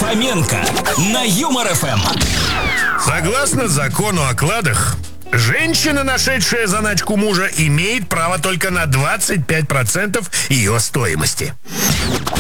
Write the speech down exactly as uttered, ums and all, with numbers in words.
Фоменко на Юмор эф эм. Согласно закону о кладах, женщина, нашедшая заначку мужа, имеет право только на двадцать пять процентов ее стоимости.